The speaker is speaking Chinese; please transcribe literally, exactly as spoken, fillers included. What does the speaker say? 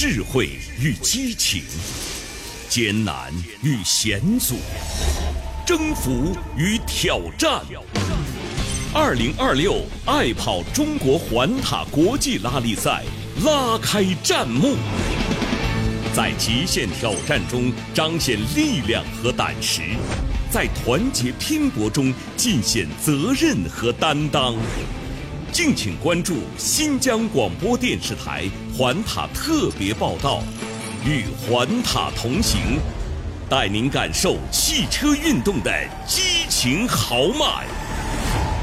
智慧与激情，艰难与险阻，征服与挑战。二零二六爱跑中国环塔国际拉力赛拉开战幕，在极限挑战中彰显力量和胆识，在团结拼搏中尽显责任和担当。敬请关注新疆广播电视台环塔特别报道，与环塔同行，带您感受汽车运动的激情豪迈。